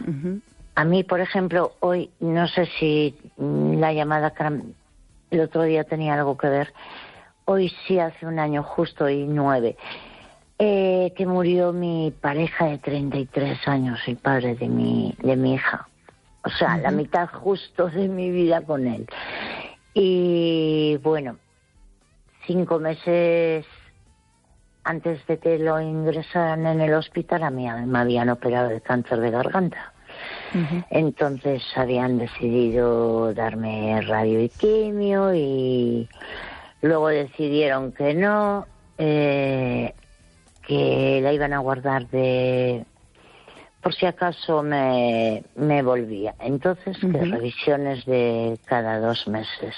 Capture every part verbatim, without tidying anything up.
Uh-huh. A mí, por ejemplo, hoy, no sé si la llamada el otro día tenía algo que ver, hoy sí hace un año justo y nueve, eh, que murió mi pareja de treinta y tres años, el padre de mi, de mi hija. O sea, uh-huh. la mitad justo de mi vida con él. Y bueno, cinco meses antes de que lo ingresaran en el hospital, a mí me habían operado de cáncer de garganta. Uh-huh. Entonces habían decidido darme radio y quimio y luego decidieron que no, eh, que la iban a guardar de por si acaso me, me volvía. Entonces, uh-huh. que revisiones de cada dos meses.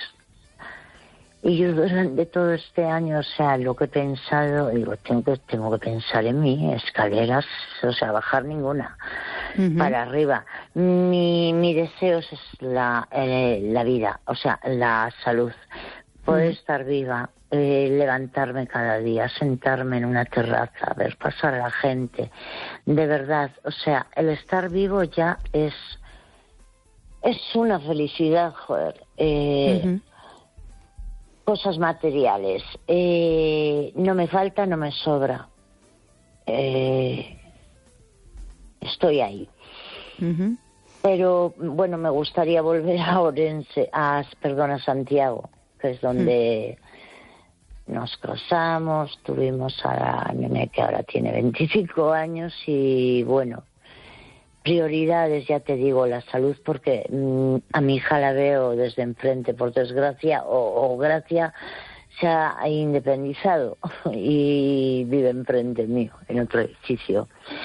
Y yo durante todo este año, o sea, lo que he pensado, digo, tengo que, tengo que pensar en mí, escaleras, o sea, bajar ninguna, uh-huh. para arriba. Mi, mi deseo es la, eh, la vida, o sea, la salud, poder uh-huh. estar viva, eh, levantarme cada día, sentarme en una terraza, ver pasar a la gente, de verdad, o sea, el estar vivo ya es, es una felicidad, joder, eh... Uh-huh. Cosas materiales. Eh, no me falta, no me sobra. Eh, estoy ahí. Uh-huh. Pero, bueno, me gustaría volver a Orense, a, perdón, a Santiago, que es donde uh-huh. nos casamos, tuvimos a la nene que ahora tiene veinticinco años y, bueno, prioridades, ya te digo, la salud, porque mmm, a mi hija la veo desde enfrente, por desgracia, o, o gracia, se ha independizado y vive enfrente mío, en otro edificio.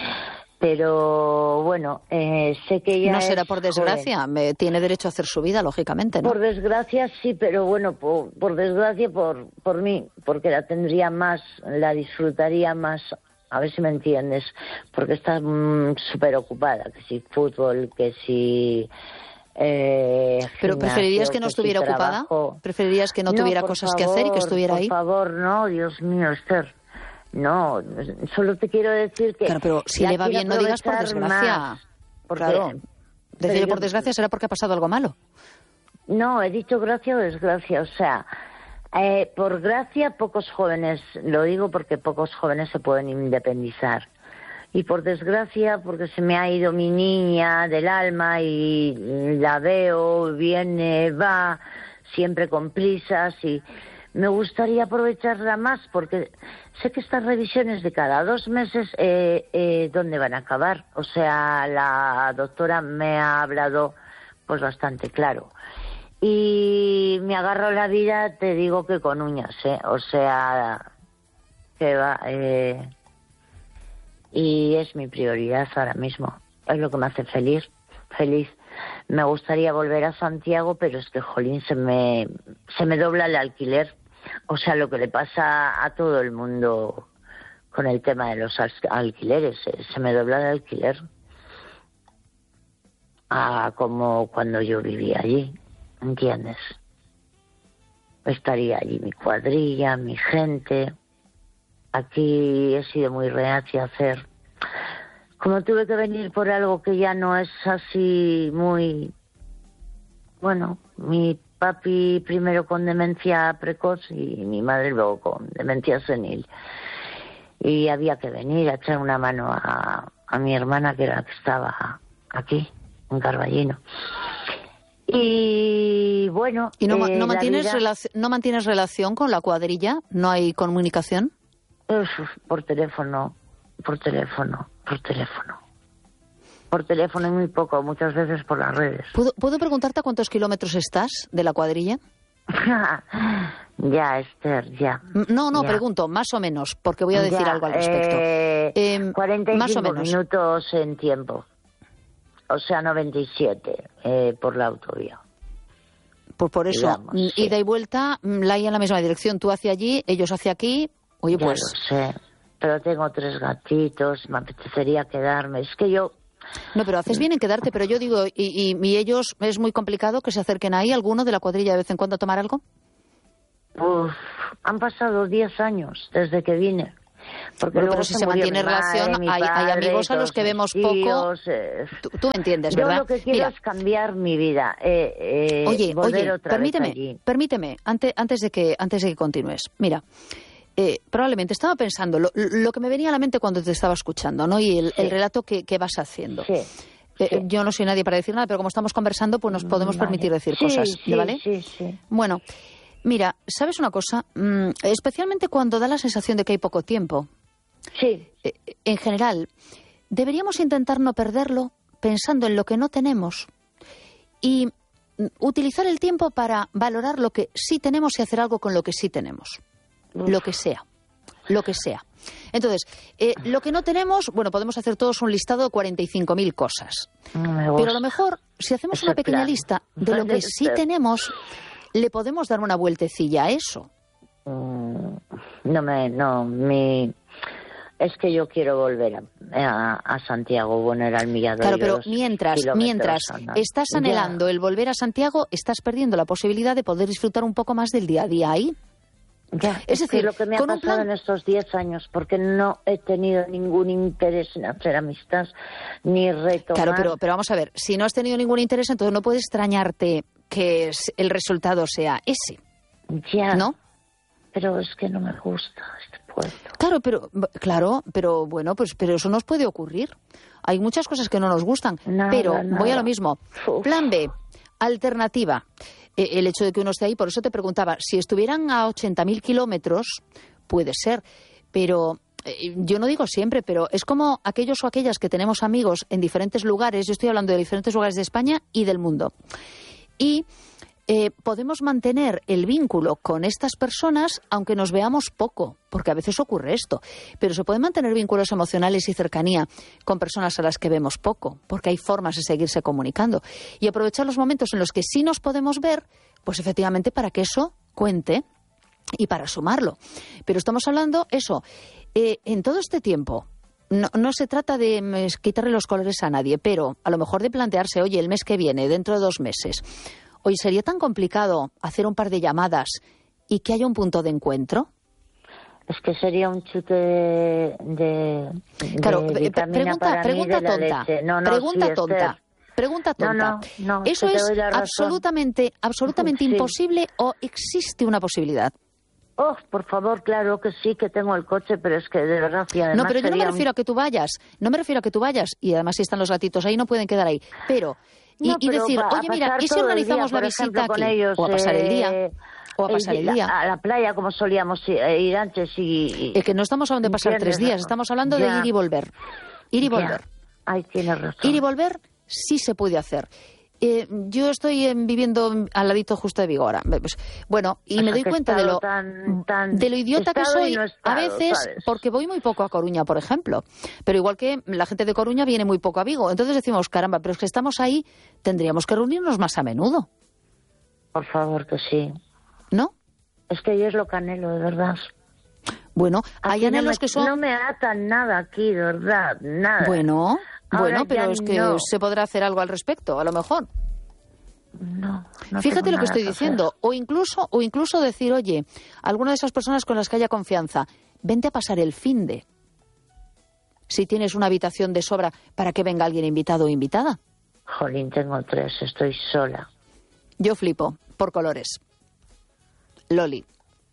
Pero, bueno, eh, sé que ella no será es por desgracia, me, tiene derecho a hacer su vida, lógicamente, ¿no? Por desgracia, sí, pero bueno, por, por desgracia por, por mí, porque la tendría más, la disfrutaría más. A ver si me entiendes, porque estás mm, súper ocupada, que si fútbol, que si... Eh, ¿Pero gimnasio, preferirías que no estuviera si ocupada? ¿Preferirías que no, no tuviera cosas favor, que hacer y que estuviera por ahí? Por favor, no, Dios mío, Esther. No, solo te quiero decir que... Claro, pero si le va bien, no digas por desgracia. Más, porque, claro, decir por desgracia será porque ha pasado algo malo. No, he dicho gracia o desgracia, o sea... Eh, por gracia, pocos jóvenes, lo digo porque pocos jóvenes se pueden independizar. Y por desgracia, porque se me ha ido mi niña del alma y la veo, viene, va, siempre con prisas y me gustaría aprovecharla más porque sé que estas revisiones de cada dos meses, eh, eh, ¿dónde van a acabar? O sea, la doctora me ha hablado pues bastante claro. Y me agarro la vida, te digo que con uñas, ¿eh? O sea, que va... Eh, y es mi prioridad ahora mismo. Es lo que me hace feliz, feliz. Me gustaría volver a Santiago, pero es que, jolín, se me, se me dobla el alquiler. O sea, lo que le pasa a todo el mundo con el tema de los alquileres. ¿eh? Se me dobla el alquiler. Ah, como cuando yo vivía allí. ¿Entiendes? Estaría allí mi cuadrilla, mi gente. Aquí he sido muy reacia a hacer. Como tuve que venir por algo que ya no es así muy... Bueno, mi papi primero con demencia precoz y mi madre luego con demencia senil. Y había que venir a echar una mano a, a mi hermana, que era la que estaba aquí, en Carballino. Y bueno... ¿Y no, eh, no, mantienes vida... relac- no mantienes relación con la cuadrilla? ¿No hay comunicación? Uf, por teléfono, por teléfono, por teléfono. Por teléfono y muy poco, muchas veces por las redes. ¿Puedo, ¿puedo preguntarte a cuántos kilómetros estás de la cuadrilla? Ya, Esther, ya. No, no, ya. Pregunto, más o menos, porque voy a decir ya, algo al respecto. Eh, eh, cuarenta y cinco más o menos. minutos en tiempo. O sea, noventa y siete eh, por la autovía. Pues por eso, digamos, sí. Ida y vuelta, la hay en la misma dirección. Tú hacia allí, ellos hacia aquí. Oye, ya pues... lo sé, pero tengo tres gatitos, me apetecería quedarme. Es que yo... No, pero haces bien en quedarte, pero yo digo, y, y, y ellos, ¿es muy complicado que se acerquen ahí, alguno de la cuadrilla, de vez en cuando a tomar algo? Uf, han pasado diez años desde que vine. Porque bueno, pero si se, se mantiene relación, madre, hay, padre, hay amigos a los que vemos tíos, poco. Eh, tú, tú me entiendes, ¿verdad? Yo lo que quiero Mira, es cambiar mi vida. Eh, eh, oye, oye, otra permíteme, vez allí. permíteme, antes, antes, de que, antes de que continúes. Mira, eh, probablemente estaba pensando lo, lo que me venía a la mente cuando te estaba escuchando, ¿no? Y el, sí. el relato que, que vas haciendo. Sí. Eh, sí. Yo no soy nadie para decir nada, pero como estamos conversando, pues nos podemos vale. permitir decir sí, cosas, sí, ¿vale? Sí, sí. Bueno, mira, ¿sabes una cosa? Mm, especialmente cuando da la sensación de que hay poco tiempo. Sí. Eh, en general, deberíamos intentar no perderlo pensando en lo que no tenemos y mm, utilizar el tiempo para valorar lo que sí tenemos y hacer algo con lo que sí tenemos. Uf. Lo que sea. Lo que sea. Entonces, eh, lo que no tenemos, bueno, podemos hacer todos un listado de cuarenta y cinco mil cosas. Pero a lo mejor, si hacemos Ese una pequeña plan. lista de lo que sí tenemos, le podemos dar una vueltecilla a eso. Mm, no me, no, mi... Es que yo quiero volver a, a, a Santiago, bueno, era el millado. Claro, pero mientras, mientras estás anhelando ya. el volver a Santiago, estás perdiendo la posibilidad de poder disfrutar un poco más del día a día ahí. Ya, es, es decir, que lo que me ha pasado plan... en estos diez años, porque no he tenido ningún interés en hacer amistad, ni retomar... Claro, pero, pero vamos a ver, si no has tenido ningún interés, entonces no puede extrañarte que el resultado sea ese. Ya, ¿no? Pero es que no me gusta este pueblo. Claro, pero, claro, pero bueno, pues pero eso nos puede ocurrir. Hay muchas cosas que no nos gustan, nada, pero nada. voy a lo mismo. Uf. Plan B, alternativa. El hecho de que uno esté ahí, por eso te preguntaba, si estuvieran a ochenta mil kilómetros, puede ser, pero eh, yo no digo siempre, pero es como aquellos o aquellas que tenemos amigos en diferentes lugares, yo estoy hablando de diferentes lugares de España y del mundo, y eh, podemos mantener el vínculo con estas personas aunque nos veamos poco, porque a veces ocurre esto, pero se pueden mantener vínculos emocionales y cercanía con personas a las que vemos poco, porque hay formas de seguirse comunicando y aprovechar los momentos en los que sí nos podemos ver, pues efectivamente para que eso cuente y para sumarlo. Pero estamos hablando, eso, eh, en todo este tiempo, no, no se trata de eh, quitarle los colores a nadie, pero a lo mejor de plantearse, oye, el mes que viene, dentro de dos meses, oye, ¿sería tan complicado hacer un par de llamadas y que haya un punto de encuentro? Es que sería un chute de, de, claro, de vitamina pregunta, para pregunta mí de tonta, la leche. No, no, pregunta sí, tonta, Esther. pregunta tonta. No, no, no, ¿Eso es absolutamente, absolutamente sí. imposible o existe una posibilidad? Oh, por favor, claro que sí, que tengo el coche, pero es que de verdad... Y además no, pero yo no me refiero un... a que tú vayas, no me refiero a que tú vayas, y además si están los gatitos ahí no pueden quedar ahí, pero... Y, no, y pero decir, oye, mira, ¿y si organizamos día, la visita ejemplo, aquí? Ellos, o a pasar el día. Eh, o a pasar el día. A la playa, como solíamos ir antes. Y, es que no estamos hablando de pasar tres días, estamos hablando ya. de ir y volver. Ir y volver. Ahí tienes razón. Ir y volver sí se puede hacer. Eh, yo estoy eh, viviendo al ladito justo de Vigo ahora. Pues, bueno, y o me sea, doy cuenta de lo, tan, tan de lo idiota que soy no estado, a veces, ¿sabes? Porque voy muy poco a Coruña, por ejemplo. Pero igual que la gente de Coruña viene muy poco a Vigo. Entonces decimos, caramba, pero es que estamos ahí, tendríamos que reunirnos más a menudo. Por favor, que sí. ¿No? Es que yo es lo que anhelo, de verdad. Bueno, aquí hay anhelos no me, que son... No me atan nada aquí, de verdad, nada. Bueno, Ahora bueno, pero es que no. se podrá hacer algo al respecto, a lo mejor. No, no Fíjate lo que estoy que diciendo, hacer. o incluso, o incluso decir, oye, alguna de esas personas con las que haya confianza, vente a pasar el finde. Si tienes una habitación de sobra para que venga alguien invitado o invitada. Jolín, tengo tres, estoy sola. Yo flipo, por colores. Loli.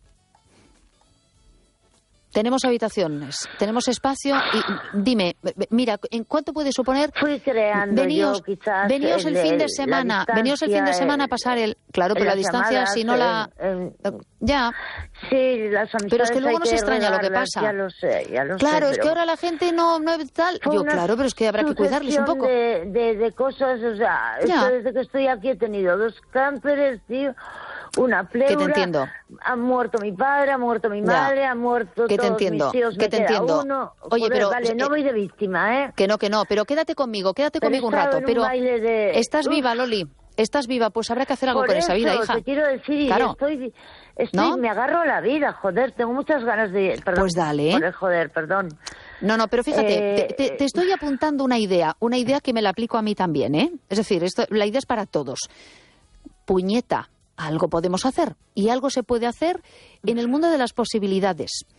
Tenemos habitaciones, tenemos espacio y dime, mira, ¿en cuánto puede suponer? Fui creando veníos, yo quizás veníos el, el fin de semana, veníos el fin de semana a pasar el, claro, pero la distancia llamadas, si no la, el, el, ya. Sí, las amistades. Pero es que luego no se extraña lo que regarlas, pasa. Ya lo sé, ya lo claro, sé, es que ahora la gente no, no es tal. Yo, claro, pero es que habrá que cuidarles un poco. De, de, de cosas, o sea, esto desde que estoy aquí he tenido dos cánceres, tío. Una pleura, que te entiendo. Ha muerto mi padre, ha muerto mi madre, ya. ha muerto que te todos entiendo. mis tíos, que me te queda entiendo. uno. Oye, Joder, pero vale, eh, no voy de víctima, ¿eh? Que no, que no, pero quédate conmigo, quédate pero conmigo un rato. Un pero de... estás Uf. viva, Loli, estás viva, pues habrá que hacer algo Por con eso, esa vida, hija. Te quiero decir, claro. estoy, estoy ¿No? me agarro a la vida, joder, tengo muchas ganas de... Perdón, pues dale. Por el joder, perdón. No, no, pero fíjate, eh, te, te, te estoy apuntando una idea, una idea que me la aplico a mí también, ¿eh? Es decir, esto, la idea es para todos. Puñeta. Algo podemos hacer y algo se puede hacer en el mundo de las posibilidades.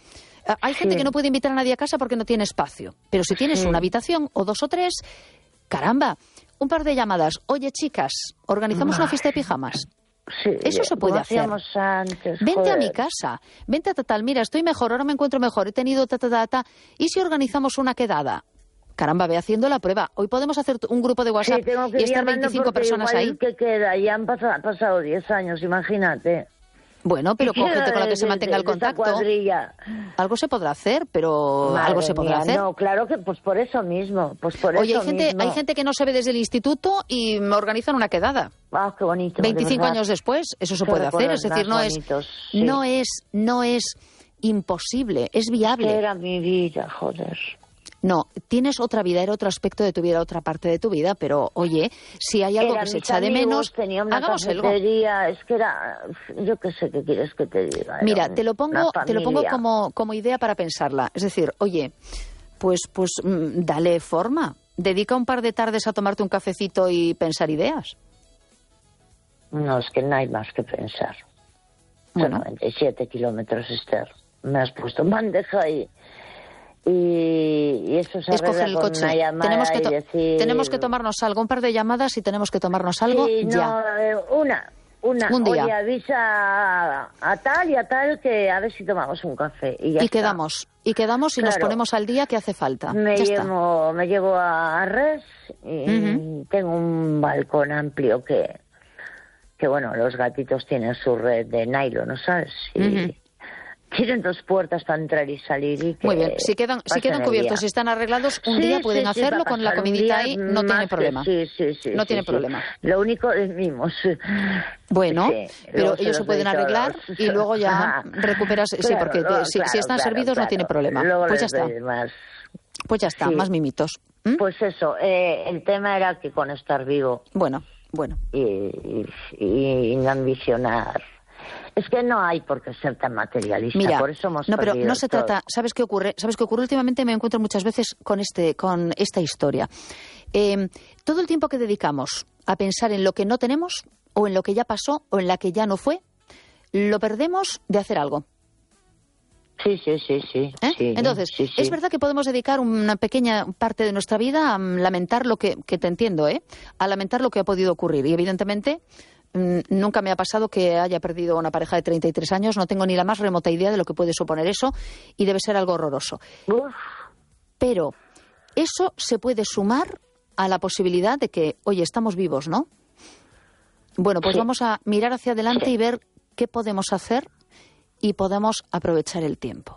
Hay gente Sí. que no puede invitar a nadie a casa porque no tiene espacio. Pero si tienes Sí. una habitación o dos o tres, caramba, un par de llamadas. Oye, chicas, organizamos una fiesta de pijamas. Sí, Eso se puede como hacer. hacíamos antes, Vente joder. a mi casa, vente a tal, mira, estoy mejor, ahora me encuentro mejor, he tenido ta, ta, ta, ta. ¿Y si organizamos una quedada? Caramba, ve haciendo la prueba. Hoy podemos hacer un grupo de WhatsApp Sí, tengo que y ir estar llamando veinticinco porque personas igual ahí. que queda, ya han pasado, han pasado diez años, imagínate. Bueno, pero ¿Qué con queda gente con la de- que se de- mantenga el de esa contacto. cuadrilla? Algo se podrá hacer, pero Madre algo se podrá mía, hacer. No, claro que pues por eso mismo, pues por Oye, eso hay gente, mismo. hay gente que no se ve desde el instituto y me organizan una quedada. Ah, qué bonito. de veinticinco verdad. años después, eso se Qué puede hacer. recuerdos Es decir, más no es, bonitos, sí. no es, no es imposible, es Que viable. era mi vida, joder. No, tienes otra vida, era otro aspecto de tu vida, otra parte de tu vida, pero oye, si hay algo Eran que se mis echa de amigos, menos, tenía una hagamos algo. cafetería, es que era, yo qué sé qué quieres que te diga. era Mira, un- te lo pongo, una te lo pongo familia. como, como idea para pensarla. Es decir, oye, pues, pues mm, dale forma. Dedica un par de tardes a tomarte un cafecito y pensar ideas. No, es que no hay más que pensar. Bueno. Son noventa y siete kilómetros, Esther. Me has puesto en bandeja ahí. Y, y eso se Es coger arregla el con coche. una llamada Tenemos que, y to- decir... tenemos que tomarnos algo, un par de llamadas y tenemos que tomarnos algo Sí, ya. no, eh, una, una. Un día. Oye, avisa a, a tal y a tal que a ver si tomamos un café. Y, ya Y está. quedamos, y quedamos y nos Claro. ponemos al día que hace falta. Me Ya está. llevo, me llevo a Res y Ujú. tengo un balcón amplio que, que, bueno, los gatitos tienen su red de nylon, ¿no sabes? Y Ujú. tienen dos puertas para entrar y salir y que Muy bien, si quedan, si pasen quedan el cubiertos, día. si están arreglados, un Sí, día sí, pueden sí, hacerlo para con la pasar un comidita día ahí, no más tiene que- problema. Sí, sí, sí. No sí, tiene sí. problema. Lo único es mimos. Bueno, Sí, pero luego se ellos se los pueden doy arreglar todos. y luego ya Ajá. recuperas, sí, Claro, porque te- luego, si, si claro, están claro, servidos claro. no tiene problema. Luego Pues ya les está, doy más. pues ya está, Sí. más mimitos. ¿Mm? Pues eso, eh, el tema era que con estar vivo Bueno, bueno. y, y, y no ambicionar. Es que no hay por qué ser tan materialista, Mira, por eso hemos no, pero perdido no se todo. trata. ¿Sabes qué ocurre? ¿Sabes qué ocurre? Últimamente me encuentro muchas veces con este, con esta historia. Eh, todo el tiempo que dedicamos a pensar en lo que no tenemos, o en lo que ya pasó, o en la que ya no fue, lo perdemos de hacer algo. Sí, sí, sí, sí. ¿Eh? sí Entonces, sí, sí. es verdad que podemos dedicar una pequeña parte de nuestra vida a mm, lamentar lo que, que te entiendo, ¿eh? A lamentar lo que ha podido ocurrir. Y evidentemente, mm, nunca me ha pasado que haya perdido una pareja de treinta y tres años. No tengo ni la más remota idea de lo que puede suponer eso y debe ser algo horroroso. Uf, Pero eso se puede sumar a la posibilidad de que, oye, estamos vivos, ¿no? Bueno, pues Sí. vamos a mirar hacia adelante Sí. y ver qué podemos hacer y podemos aprovechar el tiempo.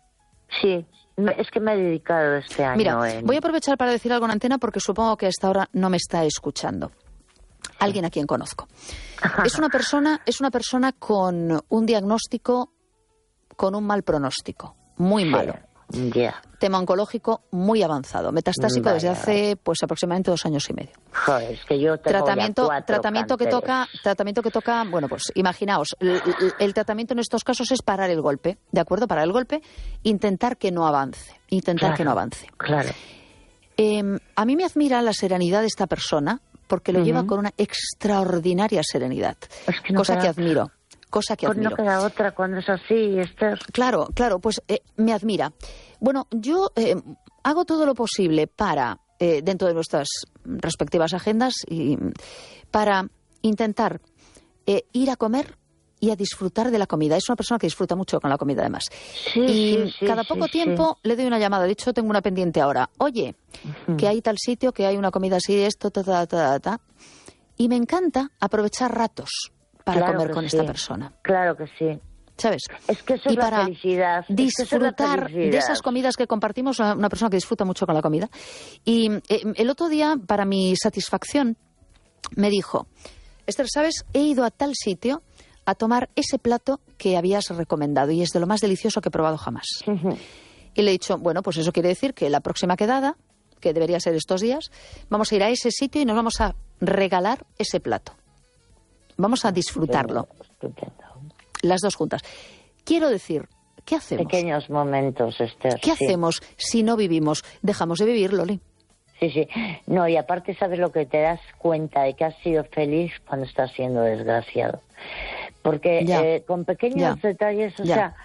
sí, me- es que me he dedicado este año Mira, en... voy a aprovechar para decir algo en antena porque supongo que hasta ahora no me está escuchando. Alguien a quien conozco. Es una persona, es una persona con un diagnóstico, con un mal pronóstico, muy malo. Ya, Tema oncológico muy avanzado, metastásico Vaya. desde hace pues aproximadamente dos años y medio. joder, es que yo tengo ya Tratamiento, cuatro tratamiento que cánceres. toca, tratamiento que toca, bueno, pues imaginaos, el, el- el tratamiento en estos casos es parar el golpe, ¿de acuerdo? Parar el golpe, intentar que no avance, intentar Claro, que no avance. Claro. Eh, a mí me admira la serenidad de esta persona porque lo Ujú. lleva con una extraordinaria serenidad, Es que no cosa que queda- admiro, cosa que Pues no admiro. queda otra cuando es así, Esther. Claro, claro, pues eh, me admira. Bueno, yo eh, hago todo lo posible para, eh, dentro de nuestras respectivas agendas, y para intentar eh, ir a comer y a disfrutar de la comida. Es una persona que disfruta mucho con la comida, además. Sí, y sí, sí, cada sí, poco sí. tiempo le doy una llamada. De hecho, tengo una pendiente ahora. Oye, que hay tal sitio, que hay una comida así, esto, ta, ta, ta, ta, ta. Y me encanta aprovechar ratos para Claro comer que con sí. esta persona. Claro que sí. ¿Sabes? Es que eso y es la para felicidad. Es que eso es la disfrutar felicidad. de esas comidas que compartimos, una una persona que disfruta mucho con la comida. Y eh, el otro día, para mi satisfacción, me dijo, Esther, ¿sabes? He ido a tal sitio a tomar ese plato que habías recomendado y es de lo más delicioso que he probado jamás. Ujú. Y le he dicho, bueno, pues eso quiere decir que la próxima quedada, que debería ser estos días, vamos a ir a ese sitio y nos vamos a regalar ese plato. Vamos a disfrutarlo, Estupendo. las dos juntas. Quiero decir, ¿qué hacemos? Pequeños momentos, Esther. ¿Qué sí. hacemos si no vivimos? Dejamos de vivir, Loli. Sí, sí. No, y aparte sabes lo que te das cuenta de que has sido feliz cuando estás siendo desgraciado. Porque Ya. eh, con pequeños Ya. detalles, o Ya. sea,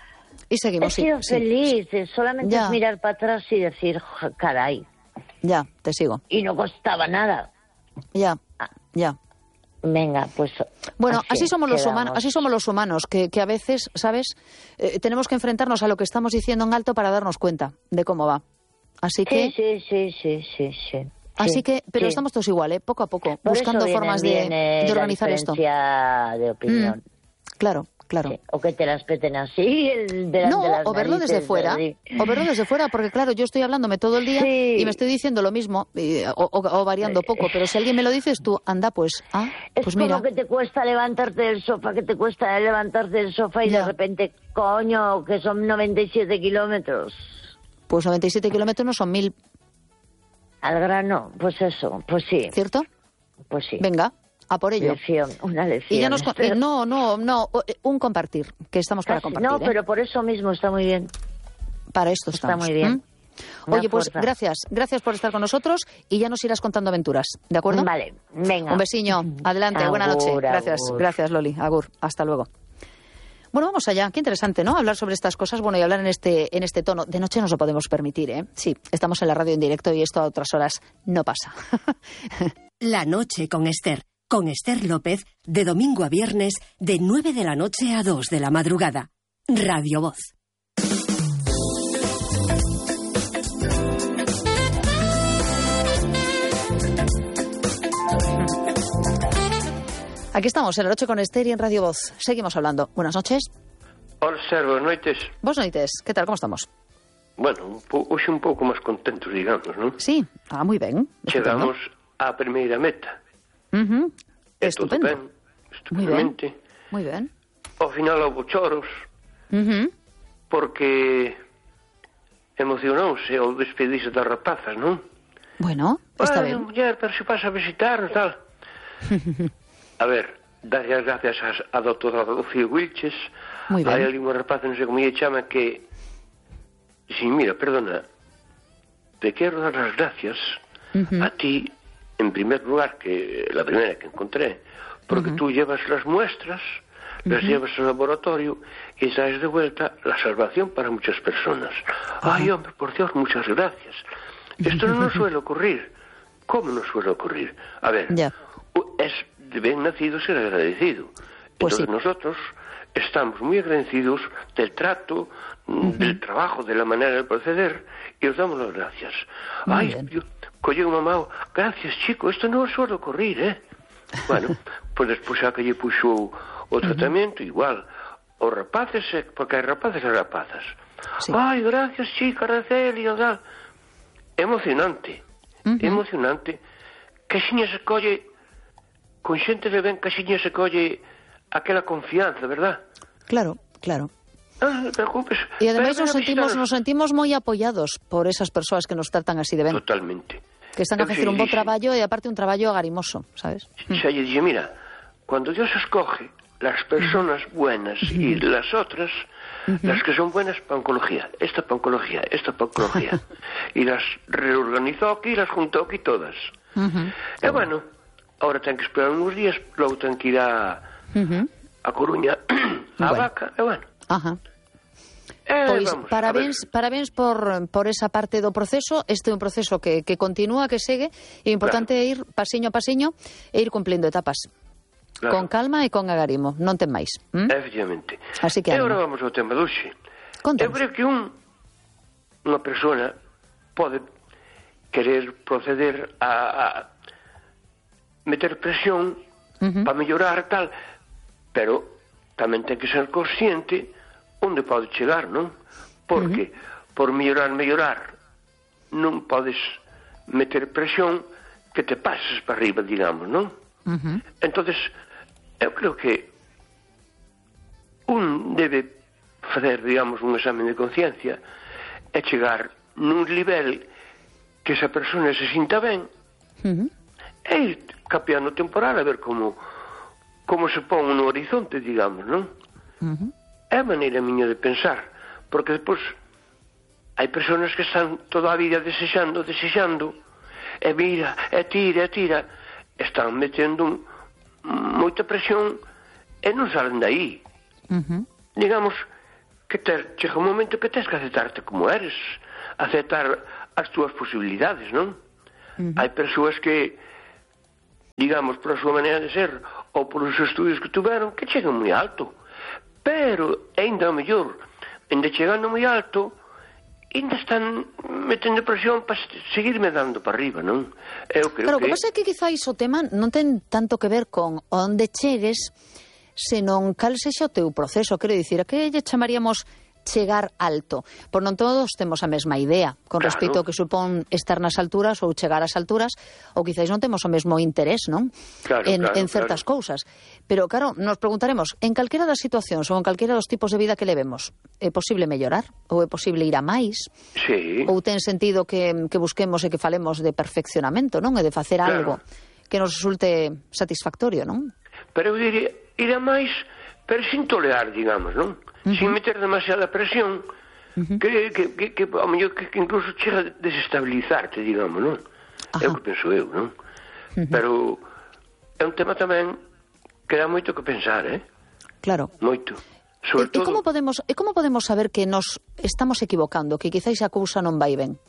Y seguimos, He sido sí, feliz, sí. solamente Ya. es mirar para atrás y decir, "Ja, caray". Ya, te sigo. Y no costaba nada. Ya, ya. Venga, pues... Bueno, así, somos los quedamos. humanos, así somos los humanos, que, que a veces, ¿sabes? Eh, tenemos que enfrentarnos a lo que estamos diciendo en alto para darnos cuenta de cómo va. Así que... Sí, sí, sí, sí, sí, sí. Así Sí, que, pero sí. estamos todos igual, ¿eh? Poco a poco, Por buscando eso viene- formas de, viene de organizar la esto. diferencia de opinión. Mm, claro, claro. Sí, o que te las peten así, el delante No, de las o verlo desde narices, fuera, así. o verlo desde fuera, porque claro, yo estoy hablándome todo el día Sí. y me estoy diciendo lo mismo, y- o, o- o variando poco, pero si alguien me lo dices tú, anda, pues, ah, Es pues como mira. que te cuesta levantarte del sofá, que te cuesta levantarte del sofá y Ya. de repente, coño, que son noventa y siete kilómetros. Pues noventa y siete kilómetros no son mil, Al grano, pues eso, pues sí, ¿cierto? pues sí. Venga, a por ello. Lección, una lección. Y ya nos... con- Pero- eh, no, no, no, eh, un compartir, que estamos para casi- compartir, no, ¿eh? pero por eso mismo está muy bien. Para esto Está estamos. muy bien. ¿Mm? Una Oye, pues fuerza. gracias, gracias por estar con nosotros y ya nos irás contando aventuras, ¿de acuerdo? Vale, venga. Un besiño, adelante, buena noche. Agur, Gracias, agur. gracias Loli, agur, hasta luego. Bueno, vamos allá, qué interesante, ¿no? Hablar sobre estas cosas, bueno, y hablar en este, en este tono. De noche nos lo podemos permitir, ¿eh? Sí, estamos en la radio en directo y esto a otras horas no pasa. La noche con Esther, con Esther López, de domingo a viernes, de nueve de la noche a dos de la madrugada. Radio Voz. Aquí estamos, en la noche con Esther y en Radio Voz. Seguimos hablando. Buenas noches. Hola, Ser, boas noites. Vos noites, ¿qué tal? ¿Cómo estamos? Bueno, un po, hoxe un pouco máis contentos, digamos, non? Sí, ah, muy ben. Chegamos á primeira meta. Uh-huh. E Estupendo. todo ben, estupendamente. Muy bien. Ao final houve choros, Uh-huh. porque emocionouse ao despedirse das rapazas, non? Bueno, está Bueno, bien. muller, pero se pasa a visitarnos, tal. A ver, darlle as gracias a, a doutora Rocío Wilches. Muy ben. Hai ali unha rapaza, non sei como lle chama, que... Sí, mira, perdona, te quero dar as gracias Uh-huh. a ti, en primer lugar, que la primera que encontré, porque tú llevas las muestras, las llevas al laboratorio y traes de vuelta la salvación para muchas personas. Ay, hombre, por Dios, muchas gracias. Esto no nos suele ocurrir. ¿Cómo nos suele ocurrir? A ver, Ya. u- es de bien nacido ser agradecido. Pues Entonces sí. nosotros estamos muy agradecidos del trato, mm, del trabajo, de la manera de proceder, y os damos las gracias. Muy Ay, bien. yo, colle un mamá, gracias, chico, esto no suele ocurrir, ¿eh? Bueno, pues despois xa que lle puxo o tratamento, igual. Os rapaces, eh, porque hai rapaces e rapazas. Sí. Ai, gracias, chica, Araceli, o tal. Emocionante, Ujú. emocionante. Caxiña se colle, con xente de ben, caxiña se colle aquela confianza, verdad? Claro, claro. Ah, non te preocupes. Y además Ven, nos ven a sentimos, visitaros. nos sentimos muy apoyados por esas persoas que nos tratan así de ben. Totalmente. Que están a Eu facer xa un lle bo dixen- traballo e aparte un traballo agarimoso, sabes? Xa lle dije, mira, cuando Dios escoge las personas buenas y las otras, las que son buenas para oncología, esta para oncología, esta para oncología, y las reorganizó aquí, las juntó aquí todas. Ujú. E bueno, ahora ten que esperar unos días, logo ten que ir a, Ujú. a Coruña, a Bueno. Vaca, e bueno. Ajá. Eh, Pois vamos, a parabéns, ver. parabéns por, por esa parte do proceso. Este é un proceso que, que continúa, que segue, e o importante é ir pasiño a pasiño e ir cumplindo etapas. Claro. Con calma e con agarimo, non ten máis. ¿Mm? Efectivamente. Así que E agora ánimo. vamos ao tema de hoxe. Contanos. Eu creo que un, unha persona pode querer proceder a, a meter presión Ujú. para mellorar tal, pero tamén ten que ser consciente onde pode chegar, non? Porque por mellorar, mellorar non podes meter presión que te pases para arriba, digamos, non? Ujú. Entonces, eu creo que un debe fazer, digamos, un examen de conciencia e chegar nun nivel que esa persona se sinta ben Ujú. e ir capeando temporal a ver como como se pon no horizonte, digamos, non? Ujú. É a maneira miña de pensar, porque despois hai persoas que están toda a vida desexando, desexando, e mira, e tira, e tira, están metendo moita presión e non salen de aí. Ujú. Digamos que te, chega un momento que tens que aceptarte como eres, aceptar as túas posibilidades, non? Uh-huh. Hai persoas que, digamos, por a súa maneira de ser ou por os estudios que tuveron, que chegan moi alto, pero ainda o mellor, ainda chegando moi alto, ainda están metendo presión para seguirme dando para arriba, non? Eu creo claro, que... o que pasa é que quizáis o tema non ten tanto que ver con onde chegues, senón cal sexa o teu proceso. Quero dicir, a que lle chamaríamos chegar alto? Por non todos temos a mesma idea con Claro. respecto ao que supón estar nas alturas ou chegar ás alturas, ou quizáis non temos o mesmo interés, non? Claro, en, claro, en certas claro. cousas. Pero, claro, nos preguntaremos, en calquera das situacións ou en calquera dos tipos de vida que levemos, é posible mellorar? Ou é posible ir a máis? Sí. Ou ten sentido que, que busquemos e que falemos de perfeccionamento, non? E de facer Claro. algo que nos resulte satisfactorio, non? Pero eu diría, ir a máis, pero sin tolerar, digamos, non? Uh-huh. Sin meter demasiada presión, uh-huh. que, que, que, que, ao mellor que, que incluso chega a desestabilizarte, digamos, non? Ajá. É o que penso eu, non? Uh-huh. Pero é un tema tamén que dá moito que pensar, eh? Claro. Moito. E, Sobre e todo... como podemos, e como podemos saber que nos estamos equivocando, que quizáis a cousa non vai ben?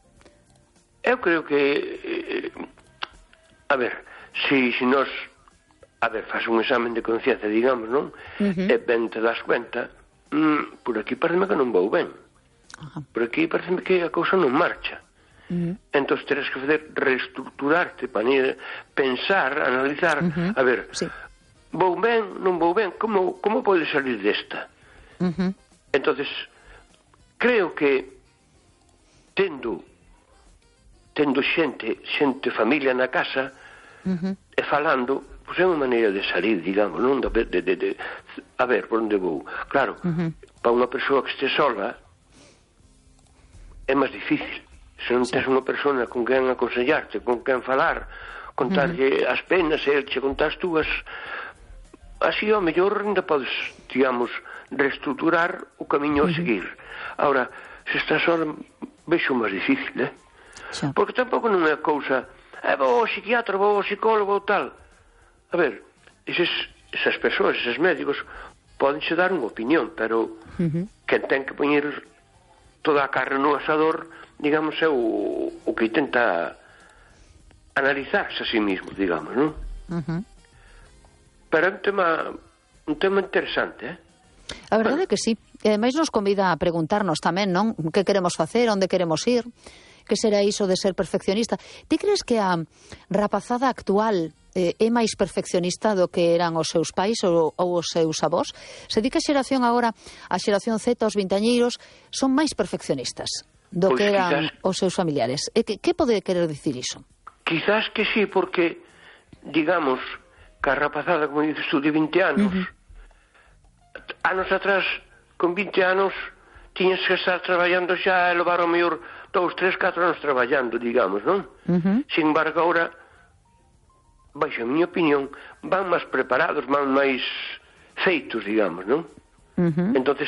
Eu creo que... Eh, a ver, si, si nos... A ver, faz un examen de conciencia, digamos, non? Uh-huh. E ben te das cuenta, mm, por aquí parece que non vou ben. Uh-huh. Por aquí parece que a cousa non marcha. Uh-huh. Entón, teres que fazer reestructurarte, para pensar, analizar, uh-huh. a ver, sí. vou ben, non vou ben, como, como pode salir desta? Uh-huh. Entonces, creo que tendo tendo xente, xente familia na casa, uh-huh. e falando, pois é unha maneira de salir, digamos, non? De, de, de, de, a ver, por onde vou? Claro, uh-huh. para unha persoa que este sola é máis difícil. Se non tens unha persona con quen aconsellarte, con quen falar, contarlle uh-huh. as penas e el che contar as túas, así ao mellor ainda podes, digamos, reestructurar o camiño uh-huh. a seguir. Ahora, se estás sola, vexo máis difícil, eh? Sí. Porque tampouco non é cousa, eh, vou ao psiquiatra, vou ao psicólogo ou tal. A ver, eses, esas persoas, eses médicos, podense dar unha opinión, pero uh-huh. quen ten que poñer toda a carne no asador, digamos, é o, o que intenta analizarse a sí mismo, digamos, non? Uh-huh. Pero é un tema, un tema interesante, eh? A verdade é que sí. E ademais nos convida a preguntarnos tamén, non? Que queremos facer, onde queremos ir, que será iso de ser perfeccionista. Ti crees que a rapazada actual eh, é máis perfeccionista do que eran os seus pais ou, ou os seus avós? Se di que a xeración agora, a xeración Z, os vintañeiros, son máis perfeccionistas do pois que eran quizás, os seus familiares. E que, que pode querer dicir iso? Quizás que sí, porque, digamos, que a rapazada, como dices tú, de vinte anos, uh-huh. anos atrás, con vinte anos, tiñas que estar traballando xa e levar o mellor dous, tres, catro anos traballando, digamos, non? Uh-huh. Sin embargo, agora, baixo a miña opinión, van máis preparados, van máis feitos, digamos, non? Uh-huh. Entonces,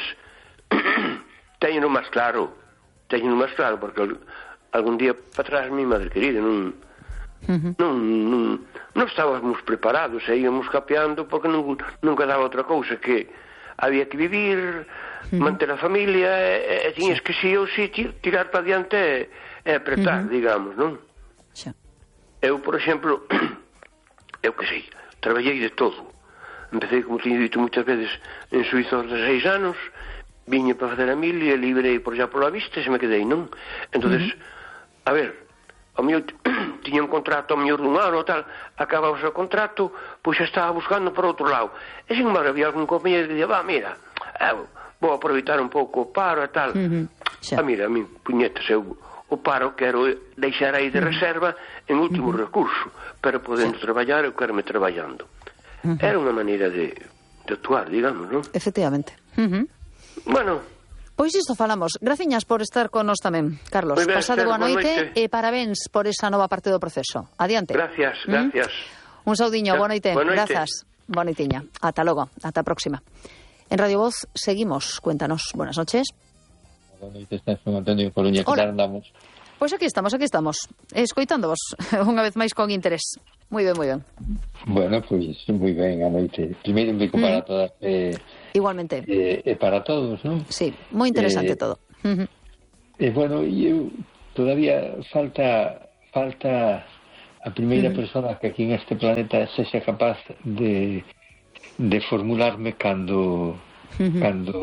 teñeno máis claro, teñeno máis claro, porque algún día para atrás, mi madre querida, non, uh-huh. non, non, non estábamos preparados, e íamos capeando, porque non, nunca daba outra cousa que había que vivir, uh-huh. manter a familia, e, e tiñas que si ou si tirar para diante e, e apretar, uh-huh. digamos, non? Sí. Eu, por exemplo, eu que sei, traballei de todo. Empecé, como teño dito moitas veces, en Suiza aos dezaseis anos, viñe para fazer a mil e librei por xa pola vista e se me quedei, non? Entonces, uh-huh. a ver, ao mellor tiña un contrato ao mellor dun ano ou tal, acababa o seu contrato, pois xa estaba buscando por outro lado. E sin embargo había algún compañero que dicía, va, mira, eu vou aproveitar un pouco o paro e tal. Uh-huh. Ah, mira, a mí, puñetas, eu o paro quero deixar aí de uh-huh. reserva en último uh-huh. recurso, pero podendo sí. traballar, eu quero me traballando. Uh-huh. Era unha maneira de, de actuar, digamos, non? Efectivamente. Uh-huh. Bueno... Pois isto falamos. Graciñas por estar con nós tamén, Carlos. Ben, pasade boa noite, noite e parabéns por esa nova parte do proceso. Adiante. Gracias, gracias. ¿Mm? Un saudiño, boa noite. Boa noite. Grazas. Boa noitiña. Ata logo, ata a próxima. En Radio Voz seguimos. Cuéntanos. Buenas noches. Buenas noches, Antonio Coruña. ¿Qué tal andamos? Pois aquí estamos, aquí estamos, escoitándovos unha vez máis con interés. Moi ben, moi ben. Bueno, pois moi ben, a noite. Primeiro un bico mm. para todas. Eh, Igualmente. E eh, eh, para todos, non? Sí, moi interesante eh, todo. Uh -huh. Eh, bueno, eu todavía falta falta a primeira uh -huh. persona que aquí en este planeta sexa capaz de de formularme cando uh -huh. cando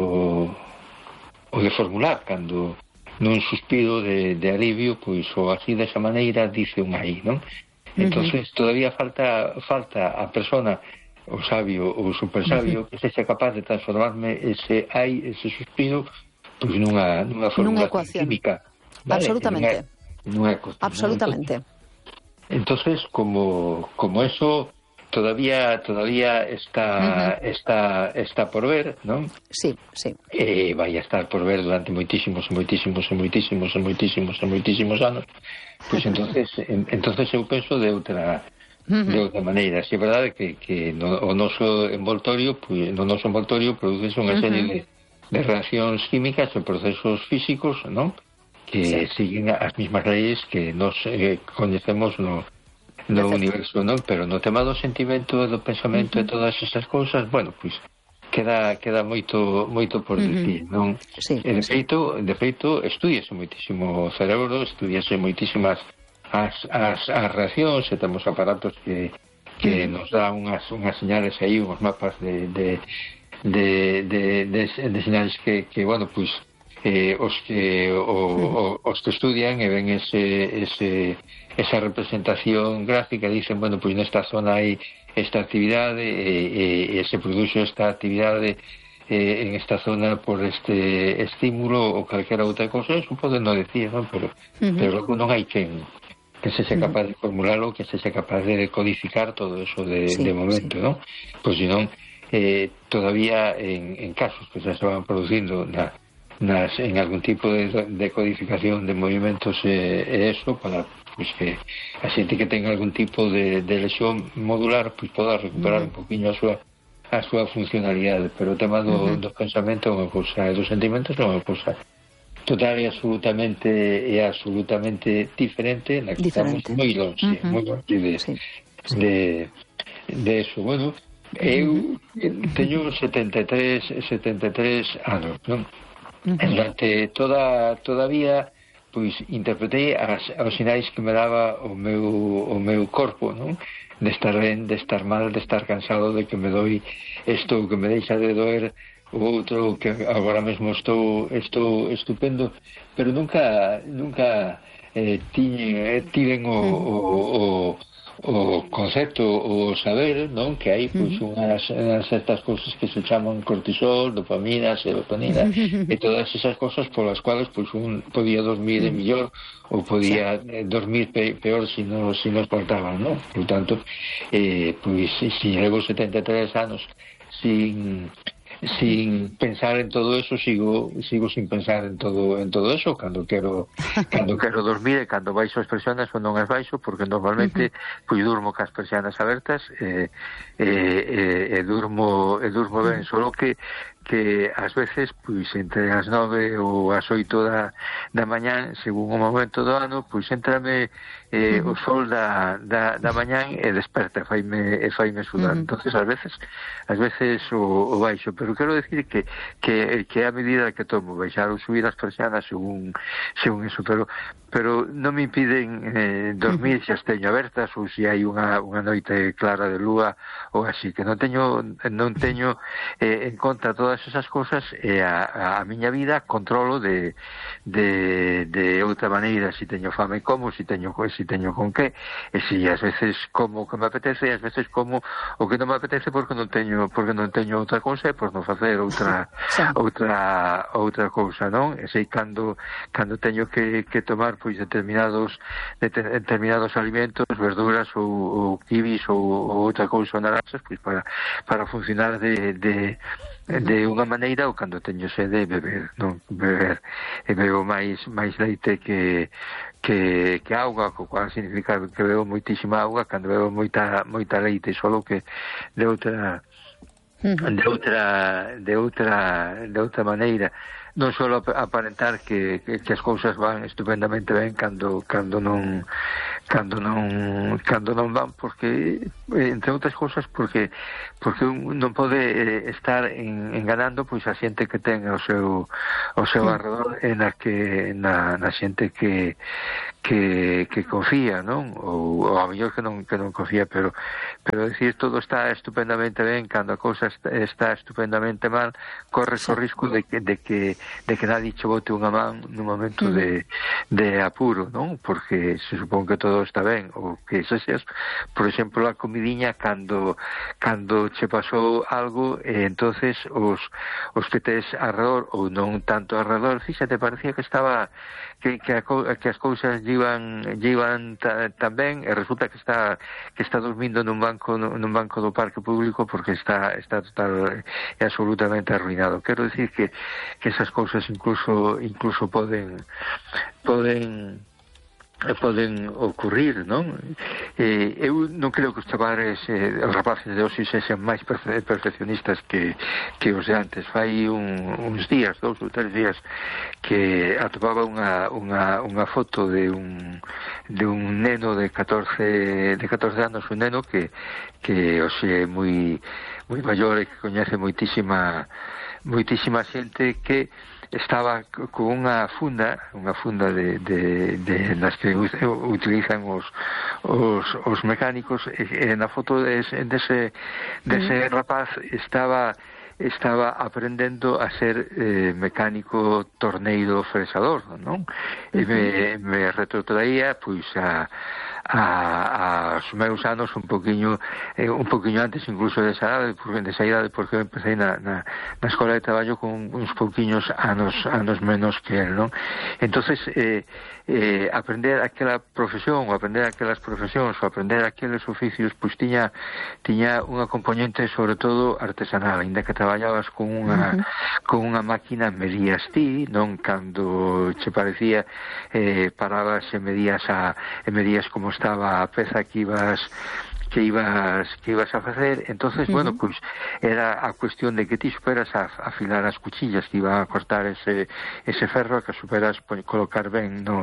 o de formular cando nun suspiro de, de alivio, pois ou así desa maneira dice un aí, non? Entonces uh -huh. todavía falta falta a persona, o sabio ou super sabio, uh -huh. que sexa capaz de transformarme ese ai, ese suspiro, pois nunha nunha formulación química, ¿vale? Absolutamente. Nunha, nunha ecuación, absolutamente. Entonces, entonces como como eso todavía todavía está uh -huh. está está por ver, ¿no? Sí, sí. Eh, vai a estar por ver durante moitísimos e moitísimos e moitísimos e moitísimos e moitísimos anos. Pois entonces en, entonces eu penso de outra uh -huh. de outra maneira. Si é verdade que que no, o noso envoltorio, pois no noso envoltorio produce unha serie uh -huh. de de reaccións químicas e procesos físicos, ¿no? Que sí. siguen as mismas leyes que nos eh, coñecemos no no universo, non? Pero no tema do sentimento e do pensamento uh -huh. e todas esas cousas, bueno, pois queda queda moito moito por uh -huh. dicir, non? Sí, e de feito, de feito estudiase moitísimo o cerebro, estudiase moitísimas as, as, as reaccións, e temos aparatos que que uh -huh. nos dá unhas unhas señales aí, uns mapas de de de de, de, de señales que que bueno, pois eh, os que o, o, os que estudian e ven ese ese esa representación gráfica, dicen, bueno, pois nesta zona hai esta actividade e, e, e se produce esta actividade eh, en esta zona por este estímulo ou calquera outra cosa, eso pode non decir, non? Pero, uh -huh. pero logo non hai quen que se sea capaz de formularlo, que se sea capaz de codificar todo eso de, sí, de momento, sí. non? Pois senón, eh, todavía en, en casos que se estaban producindo na Nas, en algún tipo de, de codificación de movimentos e eh, eso para pues, que a xente que tenga algún tipo de, de lesión modular pues, poda recuperar uh -huh. un poquinho a súa a súa funcionalidade, pero o tema do, uh -huh. do pensamento é unha cousa, e dos sentimentos é unha cousa total e absolutamente e absolutamente diferente, na que diferente. Estamos moi longe, uh -huh. moi longe de, sí. Sí. de de eso. Bueno, eu uh -huh. teño setenta e tres anos, non? Uh -huh. Durante toda todavía pois interpretei as, os sinais que me daba o meu o meu corpo, non? De estar ben, de estar mal, de estar cansado, de que me doi isto, que me deixa de doer o outro, que agora mesmo estou estou estupendo, pero nunca nunca eh, tiñen, tiven o, o, o o concepto, o saber, non? Que hai pois, uh -huh. unhas, unhas certas cousas que se chaman cortisol, dopamina, serotonina e todas esas cousas polas cuales pois, un podía dormir de millor ou podía sí. dormir pe peor se si non si nos faltaban, non? Por tanto, eh, pois, si levo setenta e tres anos sin sin pensar en todo eso, sigo sigo sin pensar en todo en todo eso cando quero cando quero dormir e cando baixo as persianas ou non as baixo, porque normalmente uh -huh. pois durmo cas persianas abertas e e, e, e durmo e durmo ben, solo que que ás veces, pois entre as nove ou as oito da, da mañán, según o momento do ano, pois entrame eh, uh -huh. o sol da, da, da mañán e desperta, faime, e faime sudar. Uh -huh. Entonces, ás veces, ás veces o, o baixo, pero quero decir que, que, que a medida que tomo baixar ou subir as persianas según, según eso, pero pero non me impiden eh, dormir se as teño abertas ou se hai unha, unha noite clara de lúa ou así, que non teño non teño eh, en conta todas esas cousas e a, a miña vida controlo de, de, de outra maneira, se teño fame como, se teño, se teño con que, e se ás veces como que me apetece e ás veces como o que non me apetece porque non teño porque non teño outra cousa e por non facer outra sí. outra outra cousa, non? E sei cando cando teño que, que tomar pois determinados determinados alimentos, verduras ou, ou kibis ou, ou outra cousa naranxas, pois para para funcionar de, de de unha maneira, ou cando teño sede beber, non beber e bebo máis máis leite que que que auga, co cual significa que bebo moitísima auga, cando bebo moita moita leite, solo que de outra de outra de outra de outra maneira. non só aparentar que, que, que as cousas van estupendamente ben cando cando non cando non cando non van, porque entre outras cousas porque porque un non pode eh, estar en, enganando pois a xente que ten o seu o seu sí. arredor e na que na, na xente que que, que confía, non? Ou, ou a mellor que non que non confía, pero pero decir todo está estupendamente ben cando a cousa está, está estupendamente mal, corres sí. o risco de que de que de que nadie che bote unha man nun momento mm. de de apuro, non? Porque se supón que todo está ben, ou que se seas, por exemplo, a comidiña cando cando che pasou algo, e entonces os os que tes arredor ou non tanto arredor, si se te parecía que estaba que que, a, que as cousas llevan llevan ta, tan ben, e resulta que está que está dormindo nun banco nun banco do parque público porque está está total e absolutamente arruinado. Quero decir que que esas cousas incluso incluso poden poden poden ocurrir, non? Eh, eu non creo que os chavales, eh, os rapaces de hoxe sexan máis perfe perfeccionistas que, que os de antes. Fai un, uns días, dous ou tres días, que atopaba unha, unha, unha foto de un, de un neno de catorce, de catorce anos, un neno que, que hoxe é moi, moi maior e que coñece moitísima, moitísima xente que estaba con unha funda, unha funda de, de, de nas que utilizan os, os, os mecánicos, e, e na foto dese, dese, dese rapaz estaba estaba aprendendo a ser eh, mecánico torneiro fresador, non? E me, me retrotraía pois a a, a os meus anos un poquinho eh, un poquinho antes incluso desa idade, porque desa idade porque eu empecé na, na, na escola de traballo con uns pouquiños anos anos menos que él, non? Entonces eh, eh, aprender aquela profesión ou aprender aquelas profesións ou aprender aqueles oficios pois tiña tiña unha componente sobre todo artesanal, ainda que traballabas con unha uh -huh. con unha máquina medías ti, non? Cando che parecía eh, parabas e medías a e medías como estaba a peza que ibas que ibas que ibas a facer, entonces, uh -huh. bueno, pois era a cuestión de que ti superas a afilar as cuchillas que iban a cortar ese ese ferro, que superas pues, colocar ben no,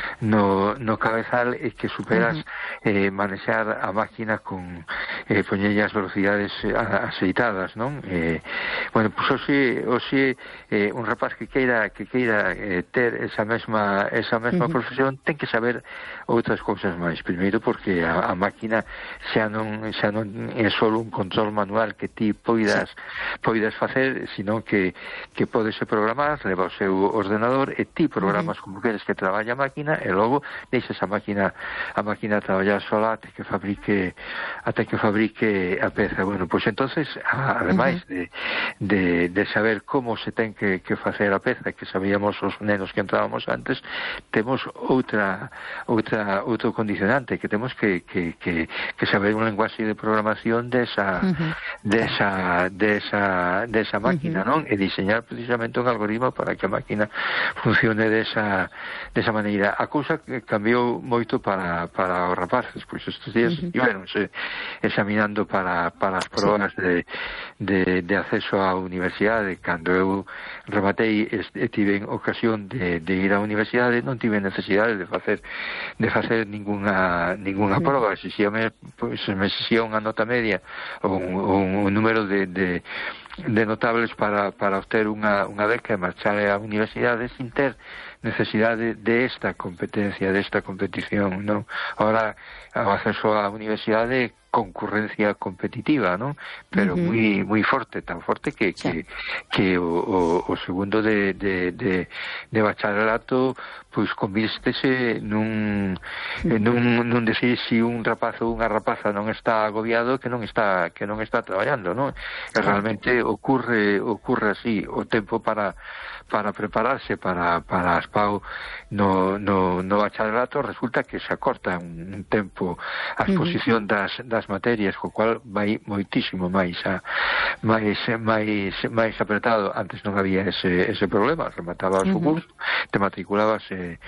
no, no cabezal e que superas uh -huh. eh, manexar a máquina con eh, poñelle as velocidades aceitadas, non? Eh, bueno, pois pues, hoxe, hoxe eh, un rapaz que queira que queira eh, ter esa mesma esa mesma uh -huh. profesión ten que saber outras cousas máis. Primeiro porque a, a máquina xa non, xa non é só un control manual que ti poidas sí. poidas facer, sino que, que podes programar, leva o seu ordenador e ti programas uh -huh. como queres que traballe a máquina e logo deixas a máquina a máquina traballar sola até que fabrique até que fabrique a peza. Bueno, pois pues entonces a, ademais uh -huh. de, de, de saber como se ten que, que facer a peza, que sabíamos os nenos que entrábamos antes, temos outra outra outro condicionante, que temos que, que, que, que saber un lenguaxe de programación desa uh -huh. desa desa desa máquina, uh -huh. non? E diseñar precisamente un algoritmo para que a máquina funcione desa desa maneira. A cousa que cambiou moito para para os rapaces, pois estes días uh -huh. iberonse examinando para para as probas sí. de, de de acceso á universidade. Cando eu rematei e tive ocasión de, de ir á universidade, non tive necesidade de facer de facer ninguna ninguna proba. Se si me pois me exixía unha nota media ou un, un, un número de, de, de notables para, para obter unha, unha beca e marchar á universidade sin ter necesidade de esta competencia, de esta competición, non? Ahora, o acceso á universidade concurrencia competitiva, non? Pero uh -huh. moi moi forte, tan forte que que, sí. que o, o, o segundo de, de, de, de bacharelato pois convístese nun, uh -huh. nun, nun decir si un rapaz ou unha rapaza non está agobiado que non está que non está traballando, non? E realmente ocurre ocurre así. O tempo para para prepararse para para as P A U no, no, no bacharelato resulta que se acorta un, un tempo a exposición uh -huh. das, das materias, co cual vai moitísimo máis a, máis, máis, máis apretado. Antes non había ese, ese problema, rematabas uh -huh. o curso, te matriculabas e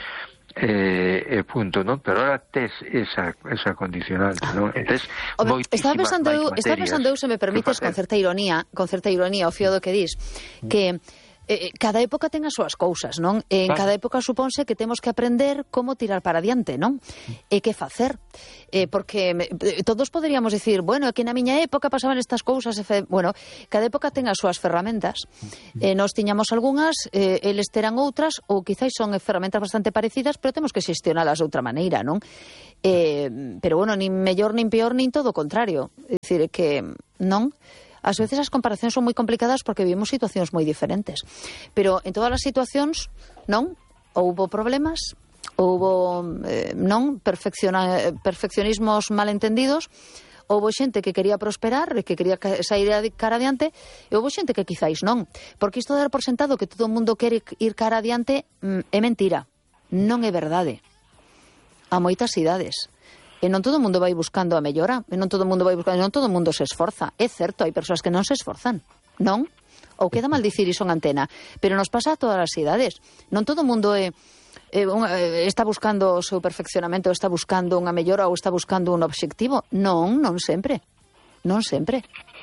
eh, eh, punto, non? Pero ahora tes esa, esa condicionante, non? Tes estaba pensando eu, estaba pensando eu, se me permites, con certa ironía, con certa ironía, o fío do que dis, que eh, cada época ten as súas cousas, non? En Claro. cada época supónse que temos que aprender como tirar para adiante, non? E que facer. Eh, porque eh, todos poderíamos dicir, bueno, é que na miña época pasaban estas cousas, e fe... bueno, cada época ten as súas ferramentas. Eh, nós tiñamos algunhas, eh, eles terán outras, ou quizáis son ferramentas bastante parecidas, pero temos que xestionalas de outra maneira, non? Eh, pero bueno, nin mellor, nin peor, nin todo o contrario. É dicir, que non... Ás veces as comparacións son moi complicadas porque vivimos situacións moi diferentes. Pero en todas as situacións, non? Houbo problemas, houbo, eh, non? Perfecciona, perfeccionismos malentendidos, houbo xente que quería prosperar, que quería sair cara adiante, e houbo xente que quizáis non. Porque isto de dar por sentado que todo o mundo quere ir cara adiante é mentira. Non é verdade. A moitas idades. E non todo o mundo vai buscando a mellora, e non todo o mundo vai buscando, non todo o mundo se esforza. É certo, hai persoas que non se esforzan, non? Ou queda mal dicir iso en antena, pero nos pasa a todas as idades. Non todo o mundo é, é un, é, está buscando o seu perfeccionamento, está buscando unha mellora ou está buscando un obxectivo. Non, non sempre. Non sempre.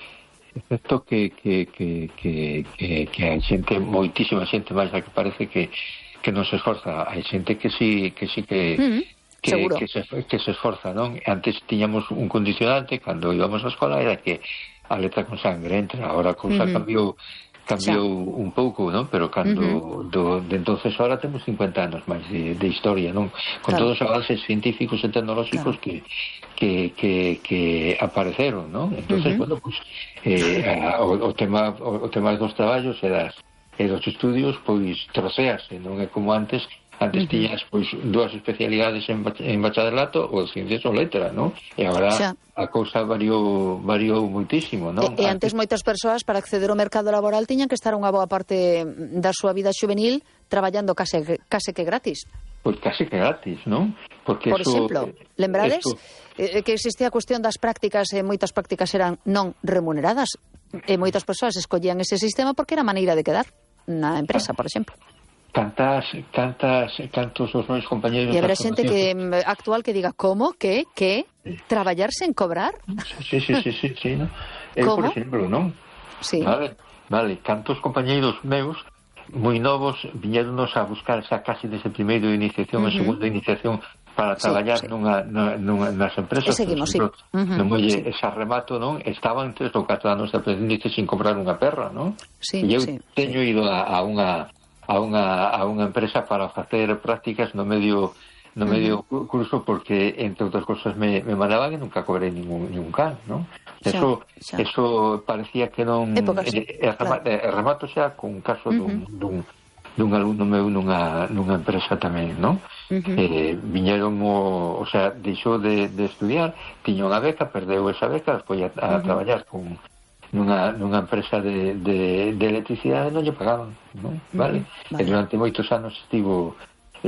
Excepto que, que, que, que, que, que hai xente, moitísima xente máis a que parece que, que non se esforza. Hai xente que sí que, sí que Mm-hmm. Que, Seguro. que, se, que se esforza, non? Antes tiñamos un condicionante cando íbamos á escola, era que a letra con sangre entra. Ahora a cousa Uh-huh. cambiou cambiou un pouco, non? Pero cando Uh-huh. do, de entonces ahora temos cincuenta anos máis de, de historia, non? Con Claro. todos os avances científicos e tecnolóxicos Claro. que, que, que, que apareceron, non? Entonces, Uh-huh. bueno, pues eh, a, o, o tema o, o tema dos traballos e das e dos estudios, pois trocease, non é como antes. Antes Uh-huh. tiñas pois dúas especialidades en, bach en bacharelato ou ciencias ou letra, non? E agora Xa. a cousa variou variou moitísimo, non? E, e antes moitas persoas para acceder ao mercado laboral tiñan que estar unha boa parte da súa vida xuvenil traballando case, case que gratis. Pois case que gratis, non? Porque Por eso, exemplo, lembrades eso, eh, que existía a cuestión das prácticas e moitas prácticas eran non remuneradas e moitas persoas escollían ese sistema porque era a maneira de quedar na empresa, por exemplo. Cantas, cantas, cantos os meus compañeiros... E haberá xente que actual que diga, como, que, que, traballar sen cobrar? Sí, sí, sí, sí, sí, ¿no? Eu, por Como? exemplo, non? Sí. Vale, vale, cantos compañeiros meus moi novos viñéronos a buscar esa casi desde primeiro de iniciación e Uh-huh. segunda iniciación para Sí, traballar sí. nunha, nunha, nunha, nas empresas. E seguimos, sí. Por exemplo, Uh-huh. non molle Sí. esa remato, non? Estaban tres ou catro anos de aprendice sin cobrar unha perra, non? Sí, e eu sí, teño sí. ido a, a unha a unha a unha empresa para facer prácticas no medio no medio uh-huh. curso porque entre outras cosas me, me mandaban e nunca cobrei ningún ningún can, non? Xa, Eso xa. eso parecía que non Épocas, eh, eh, claro. eh, remato xa cun caso Uh-huh. dun, dun dun alumno meu nunha nunha empresa tamén, non? Uh-huh. Eh, viñeron o, o sea, deixou de, de estudiar, tiña unha beca, perdeu esa beca, foi a, a Uh-huh. traballar con nunha, nunha empresa de, de, de electricidade, non lle pagaban, non? Vale? Vale. E durante moitos anos estivo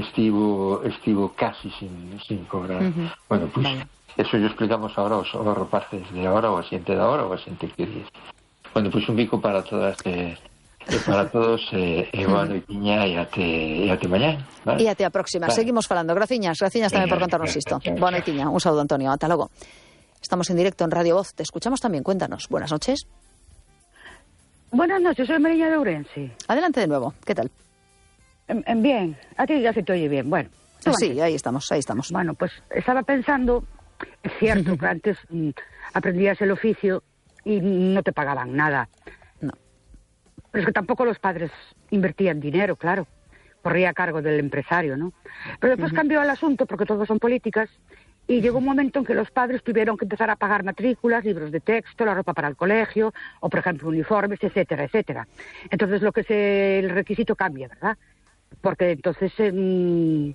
estivo estivo casi sin, sin cobrar. Uh-huh. Bueno, pois pues, Vale. eso yo explicamos ahora aos, aos rapaces de ahora, ou a xente de ahora, ou a xente que dice. Bueno, pois pues un bico para todas eh, para todos e eh, boa noitiña e até, e até mañá, vale? E até a próxima. Vale. Seguimos falando. Graciñas, graciñas tamén por contarnos isto. Boa noitiña. Un saúdo, Antonio. Ata logo. Estamos en directo en Radio Voz. Te escuchamos también. Cuéntanos. Buenas noches. Buenas noches, soy Mariña de Ourense. Adelante de nuevo. ¿Qué tal? Eh, eh, Bien, a ti ya se te oye bien. Bueno, tú Sí, antes. ahí estamos, ahí estamos. Bueno, pues estaba pensando, es cierto que antes mm, aprendías el oficio y no te pagaban nada. No. Pero es que tampoco los padres invertían dinero, claro. Corría a cargo del empresario, ¿no? Pero después cambió el asunto, porque todos son políticas, y llegó un momento en que los padres tuvieron que empezar a pagar matrículas, libros de texto, la ropa para el colegio, o por ejemplo uniformes, etcétera, etcétera. Entonces lo que se, el requisito cambia, ¿verdad? Porque entonces, eh, eh,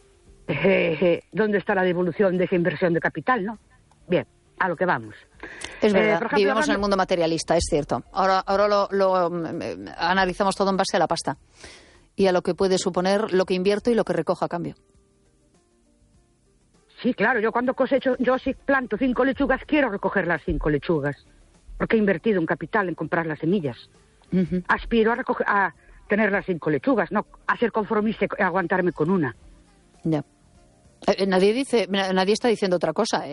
eh, ¿dónde está la devolución de esa inversión de capital, no? Bien, a lo que vamos. Es Eh, verdad, por ejemplo, vivimos en el hablando- mundo materialista, es cierto. Ahora, ahora lo, lo, mm, eh, analizamos todo en base a la pasta y a lo que puede suponer lo que invierto y lo que recojo a cambio. Sí, claro, yo cuando cosecho, yo si planto cinco lechugas, quiero recoger las cinco lechugas, porque he invertido un capital en comprar las semillas. Ujú. Aspiro a, recoger, a tener las cinco lechugas, no a ser conformista y aguantarme con una. Ya. Eh, eh, nadie dice, nadie está diciendo otra cosa, ¿eh?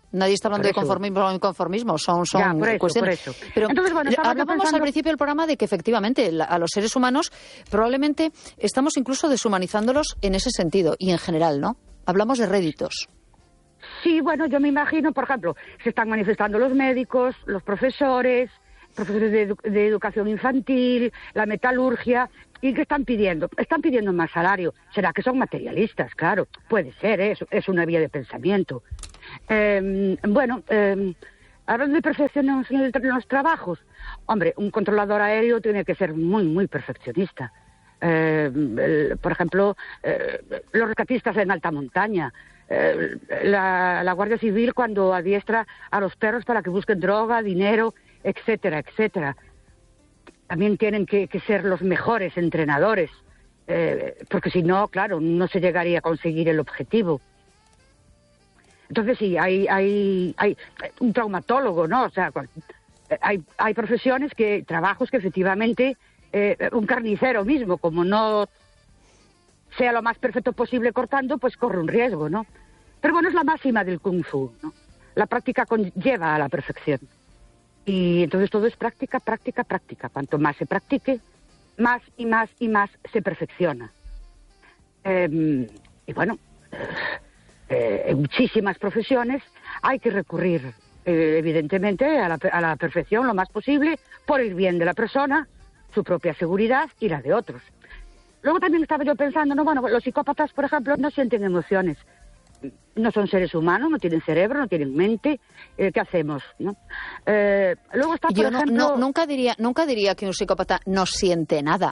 Nadie está hablando de conformismo o inconformismo, son, son ya, por eso, cuestiones. por eso. Pero Entonces, bueno, hablábamos pensando... al principio del programa de que efectivamente la, a los seres humanos probablemente estamos incluso deshumanizándolos en ese sentido y en general, ¿no? Hablamos de réditos. Sí, bueno, yo me imagino, por ejemplo, se están manifestando los médicos, los profesores, profesores de, edu de educación infantil, la metalurgia, ¿y qué están pidiendo? Están pidiendo más salario. ¿Será que son materialistas? Claro, puede ser, ¿eh? es, es una vía de pensamiento. Eh, bueno, eh, hablando de perfección en, el, en los trabajos, hombre, un controlador aéreo tiene que ser muy, muy perfeccionista. Eh, el, por ejemplo, eh, los rescatistas en alta montaña, eh, la, la Guardia Civil cuando adiestra a los perros para que busquen droga, dinero, etcétera, etcétera. También tienen que, que ser los mejores entrenadores, eh, porque si no, claro, no se llegaría a conseguir el objetivo. Entonces sí, hay, hay, hay un traumatólogo, ¿no? O sea, hay, hay profesiones que, trabajos que efectivamente, eh, un carnicero mismo, como no sea lo más perfecto posible cortando, pues corre un riesgo, ¿no? Pero bueno, es la máxima del Kung Fu, ¿no? La práctica conlleva a la perfección. Y entonces todo es práctica, práctica, práctica. Cuanto más se practique, más y más y más se perfecciona. Eh, y bueno, eh, en muchísimas profesiones hay que recurrir, eh, evidentemente, a la, a la perfección lo más posible por el bien de la persona, su propia seguridad y la de otros. Luego también estaba yo pensando, no, bueno, los psicópatas, por ejemplo, no sienten emociones. No son seres humanos, no tienen cerebro, no tienen mente. Eh, ¿Qué hacemos? ¿No? Eh, luego está, por Yo no, ejemplo... no, nunca diría, nunca diría que un psicópata no siente nada.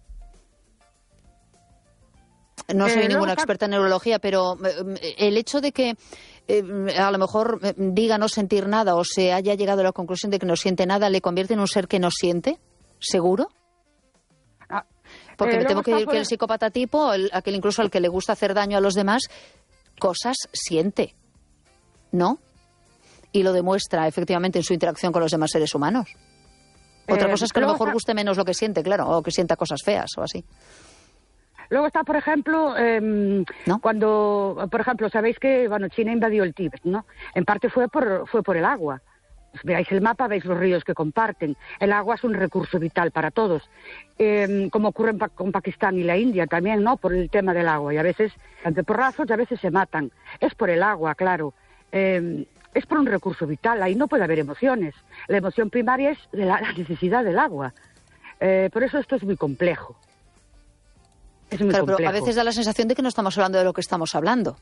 No soy eh, ninguna está... experta en neurología, pero eh, el hecho de que eh, a lo mejor eh, diga no sentir nada o se haya llegado a la conclusión de que no siente nada, ¿le convierte en un ser que no siente? ¿Seguro? Ah, Porque eh, me temo que decir por... que el psicópata tipo, el, aquel incluso al que le gusta hacer daño a los demás, cosas siente, ¿no? Y lo demuestra efectivamente en su interacción con los demás seres humanos. Otra eh, cosa es que a lo mejor está... guste menos lo que siente, claro, o que sienta cosas feas o así. Luego está, por ejemplo, eh, ¿no? cuando, por ejemplo, sabéis que bueno, China invadió el Tíbet, ¿no? En parte fue por, fue por el agua. Veáis el mapa, veis los ríos que comparten. El agua es un recurso vital para todos, eh, como ocurre en pa con Pakistán y la India también, ¿no? Por el tema del agua. Y a veces, ante porrazos, y a veces se matan. Es por el agua, claro. Eh, es por un recurso vital. Ahí no puede haber emociones. La emoción primaria es de la, la necesidad del agua. Eh, por eso esto es muy complejo. Es muy claro, complejo. Pero a veces da la sensación de que no estamos hablando de lo que estamos hablando.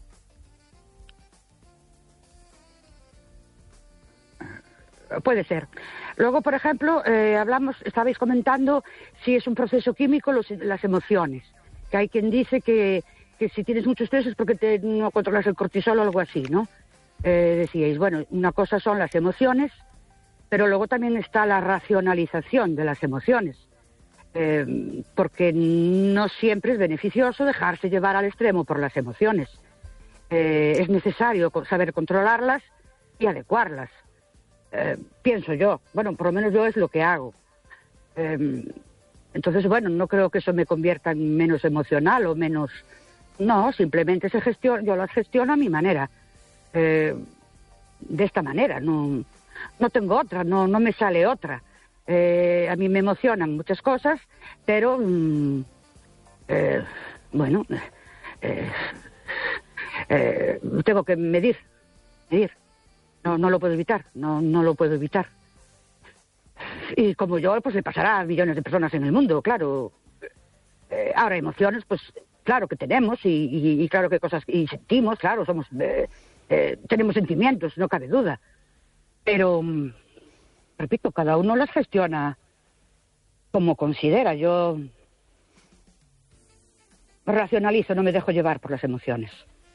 Puede ser. Luego, por ejemplo, eh, hablamos, estabais comentando si es un proceso químico los, las emociones. Que hay quien dice que, que si tienes mucho estrés es porque te, no controlas el cortisol o algo así, ¿no? Eh, decíais, bueno, una cosa son las emociones, pero luego también está la racionalización de las emociones. Eh, porque no siempre es beneficioso dejarse llevar al extremo por las emociones. Eh, es necesario saber controlarlas y adecuarlas. Eh, pienso yo, bueno, por lo menos yo es lo que hago. Eh, entonces, bueno, no creo que eso me convierta en menos emocional o menos... No, simplemente se gestiona, yo las gestiono a mi manera. Eh, de esta manera, no, no tengo otra, no, no me sale otra. Eh, a mí me emocionan muchas cosas, pero, mm, eh, bueno, eh, eh, tengo que medir, medir. No, no lo puedo evitar, no, no lo puedo evitar. Y como yo, pues le pasará a millones de personas en el mundo, claro. Eh, ahora, emociones, pues claro que tenemos y, y, y claro que cosas, y sentimos, claro, somos, eh, eh, tenemos sentimientos, no cabe duda. Pero, repito, cada uno las gestiona como considera. Yo racionalizo, no me dejo llevar por las emociones.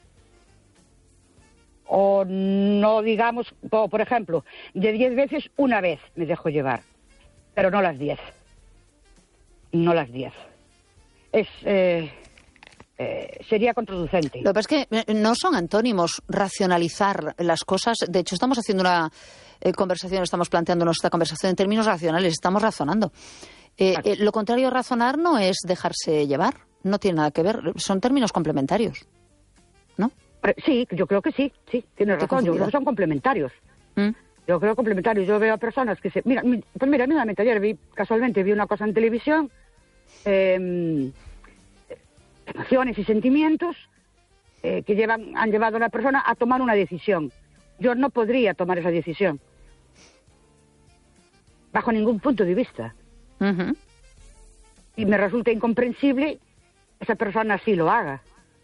O no digamos, o por ejemplo, de diez veces una vez me dejo llevar, pero no las diez. No las diez. Es, eh, eh, sería contraproducente. Lo que pasa es que no son antónimos racionalizar las cosas. De hecho, estamos haciendo una eh, conversación, estamos planteándonos esta conversación en términos racionales, estamos razonando. Eh, claro. eh, lo contrario a razonar no es dejarse llevar, no tiene nada que ver, son términos complementarios, ¿no? Sí, yo creo que sí, sí, tienes razón, yo creo que son complementarios. ¿Mm? Yo creo complementarios. Yo veo a personas que se... Mira, pues mira, mismamente ayer vi, casualmente vi una cosa en televisión, eh, emociones y sentimientos eh, que llevan, han llevado a una persona a tomar una decisión. Yo no podría tomar esa decisión, bajo ningún punto de vista. Uh-huh. Y me resulta incomprensible esa persona así lo haga.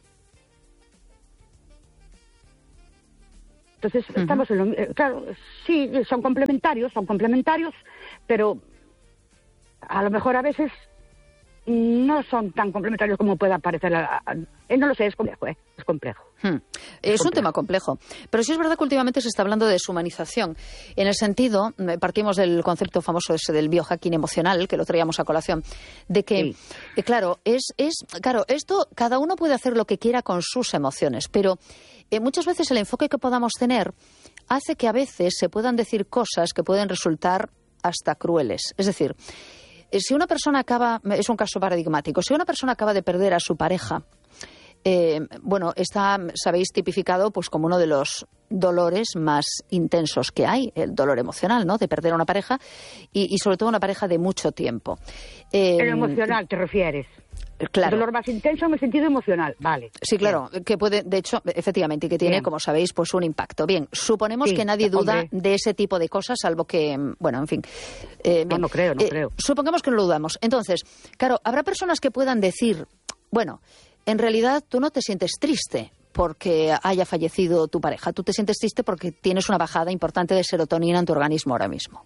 Entonces, uh-huh. estamos en lo... Claro, sí, son complementarios, son complementarios, pero a lo mejor a veces no son tan complementarios como pueda parecer. Eh, no lo sé, es complejo, ¿eh? Es complejo. Hmm. Es, es un tema complejo. Pero sí es verdad que últimamente se está hablando de deshumanización. En el sentido, partimos del concepto famoso ese del biohacking emocional, que lo traíamos a colación, de que, sí. eh, claro, es, es, claro, esto, cada uno puede hacer lo que quiera con sus emociones, pero eh, muchas veces el enfoque que podamos tener hace que a veces se puedan decir cosas que pueden resultar hasta crueles. Es decir, si una persona acaba, es un caso paradigmático, si una persona acaba de perder a su pareja, eh, bueno, está, sabéis, tipificado pues como uno de los dolores más intensos que hay, el dolor emocional, ¿no?, de perder a una pareja y, y sobre todo una pareja de mucho tiempo. Eh, ¿El emocional te refieres? Claro. El dolor más intenso en el sentido emocional, vale. Sí, claro, Bien. que puede, de hecho, efectivamente, y que tiene, Bien. como sabéis, pues un impacto. Bien, suponemos sí, que nadie duda hombre. de ese tipo de cosas, salvo que, bueno, en fin. Eh, no, no creo, no eh, creo. Supongamos que no lo dudamos. Entonces, claro, habrá personas que puedan decir, bueno, en realidad tú no te sientes triste porque haya fallecido tu pareja, tú te sientes triste porque tienes una bajada importante de serotonina en tu organismo ahora mismo.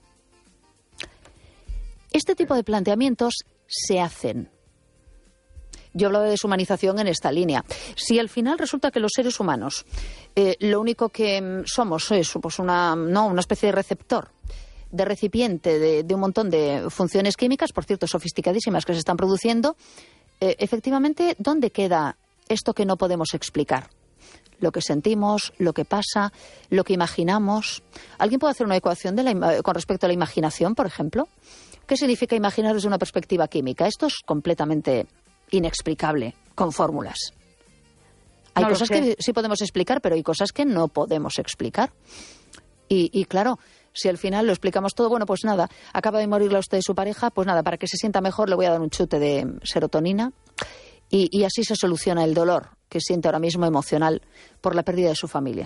Este tipo de planteamientos se hacen. Yo hablo de deshumanización en esta línea. Si al final resulta que los seres humanos eh, lo único que somos es pues una, no, una especie de receptor, de recipiente de, de un montón de funciones químicas, por cierto, sofisticadísimas, que se están produciendo, eh, efectivamente, ¿dónde queda esto que no podemos explicar? Lo que sentimos, lo que pasa, lo que imaginamos. ¿Alguien puede hacer una ecuación de la, con respecto a la imaginación, por ejemplo? ¿Qué significa imaginar desde una perspectiva química? Esto es completamente inexplicable, con fórmulas. Hay no cosas que sí podemos explicar, pero hay cosas que no podemos explicar. Y, y claro, si al final lo explicamos todo, bueno, pues nada, acaba de morirle a usted su pareja, pues nada, para que se sienta mejor le voy a dar un chute de serotonina y, y así se soluciona el dolor que siente ahora mismo emocional por la pérdida de su familia.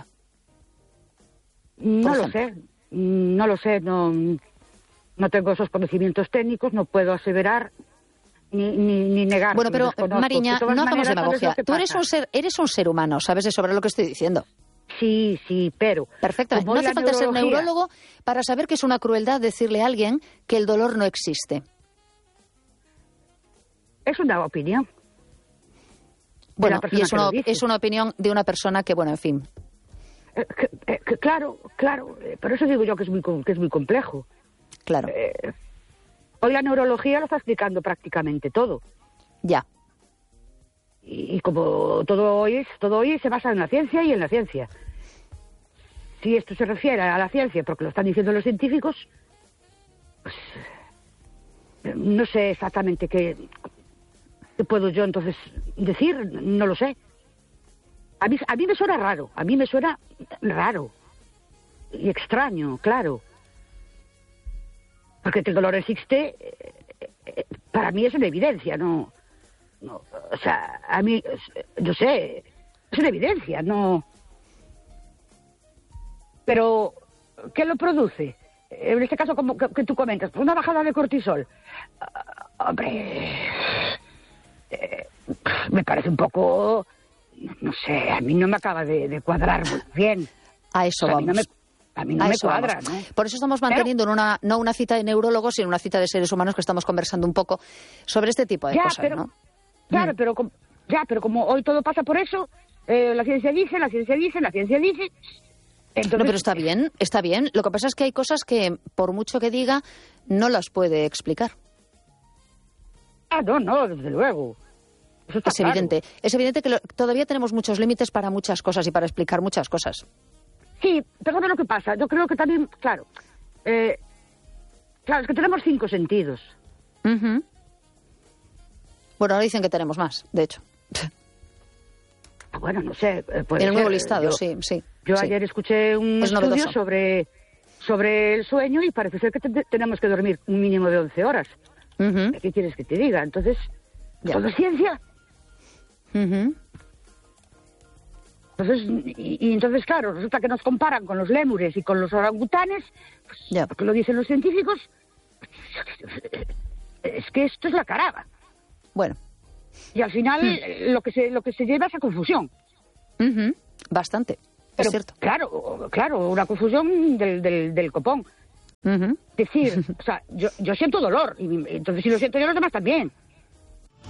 No lo sé, no lo sé, no, no tengo esos conocimientos técnicos, no puedo aseverar Ni, ni, ni negar. Bueno, pero Mariña, no hagamos demagogia. Tú eres un ser, eres un ser humano, sabes de sobra lo que estoy diciendo. Sí, sí, pero... Perfecto. No hace falta neurología... ser neurólogo para saber que es una crueldad decirle a alguien que el dolor no existe. Es una opinión. Bueno, y es una, es una opinión de una persona que, bueno, en fin. Eh, que, eh, que, claro, claro. Eh, por eso digo yo que es muy, que es muy complejo. Claro. Eh, Hoy la neurología lo está explicando prácticamente todo. Ya. Y, y como todo hoy es, todo hoy se basa en la ciencia y en la ciencia. Si esto se refiere a la ciencia, porque lo están diciendo los científicos, pues no sé exactamente qué, qué puedo yo entonces decir, no lo sé. A mí, a mí me suena raro, a mí me suena raro y extraño, claro. Porque que el dolor existe, eh, eh, para mí es una evidencia, no, no, o sea, a mí, yo sé, es una evidencia, no. Pero, ¿qué lo produce? En este caso, como que, que tú comentas, una bajada de cortisol. Uh, hombre, eh, me parece un poco, no sé, a mí no me acaba de, de cuadrar muy bien. A eso o sea, vamos. A mí no me, A mí no a me eso cuadra, vamos. ¿no? Por eso estamos manteniendo pero, una, no una cita de neurólogos, sino una cita de seres humanos que estamos conversando un poco sobre este tipo de ya, cosas, pero, ¿no? Claro, mm. pero, ya, pero como hoy todo pasa por eso, eh, la ciencia dice, la ciencia dice, la ciencia dice... Entonces... No, pero está bien, está bien. Lo que pasa es que hay cosas que, por mucho que diga, no las puede explicar. Ah, no, no, desde luego. Eso está es claro. evidente. Es evidente que lo, todavía tenemos muchos límites para muchas cosas y para explicar muchas cosas. Sí, pero ¿sabes lo que pasa? Yo creo que también, claro, eh, claro, es que tenemos cinco sentidos. Uh-huh. Bueno, ahora dicen que tenemos más, de hecho. Bueno, no sé. Puede en el nuevo ser. listado, yo, sí, sí. Yo sí. ayer escuché un es estudio novedoso. sobre, sobre el sueño y parece ser que te, tenemos que dormir un mínimo de once horas. Uh-huh. ¿Qué quieres que te diga? Entonces, Ya. todo es ciencia. Uh-huh. Entonces, y, y entonces, claro, resulta que nos comparan con los lémures y con los orangutanes, pues, Ya. porque lo dicen los científicos. Es que esto es la caraba. Bueno. Y al final Hmm. lo que se lo que se lleva es a confusión. Uh-huh. Bastante, Pero, es cierto. Claro, claro, una confusión del, del, del copón. Uh-huh. Decir, o sea, yo, yo siento dolor, y entonces si lo siento yo los demás también.